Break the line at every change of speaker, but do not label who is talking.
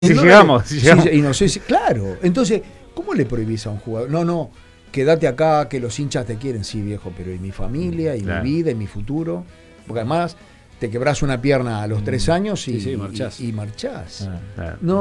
Si
no
llegamos, si llegamos.
Sí, y no sé si, claro. Entonces, ¿cómo le prohibís a un jugador? No, quédate acá, que los hinchas te quieren. Sí, viejo, pero ¿y mi familia, y
Claro.
mi vida, y mi futuro? Porque además te quebrás una pierna a los 3 años y,
Sí, marchás.
y marchás.
Claro.
No,